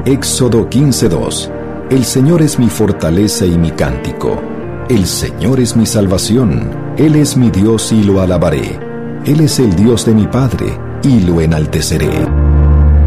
Éxodo 15:2. El Señor es mi fortaleza y mi cántico. El Señor es mi salvación. Él es mi Dios y lo alabaré. Él es el Dios de mi Padre y lo enalteceré.